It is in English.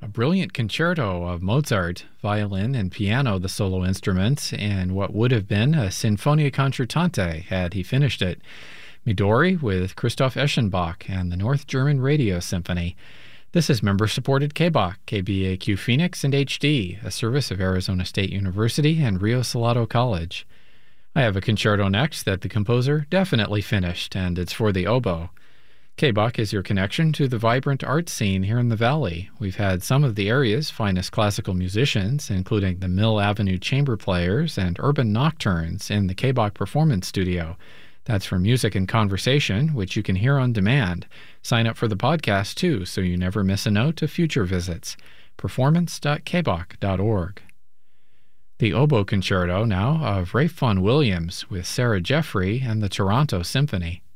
brilliant concerto of Mozart, violin and piano, the solo instruments, and what would have been a Sinfonia Concertante had he finished it. Midori with Christoph Eschenbach and the North German Radio Symphony. This is member-supported KBOC, KBAQ Phoenix and HD, a service of Arizona State University and Rio Salado College. I have a concerto next that the composer definitely finished, and it's for the oboe. KBOC is your connection to the vibrant art scene here in the Valley. We've had some of the area's finest classical musicians, including the Mill Avenue Chamber Players and Urban Nocturnes in the KBOC Performance Studio. That's for music and conversation, which you can hear on demand. Sign up for the podcast, too, so you never miss a note of future visits. performance.kboc.org. The Oboe Concerto now of Ralph Vaughan Williams with Sarah Jeffrey and the Toronto Symphony.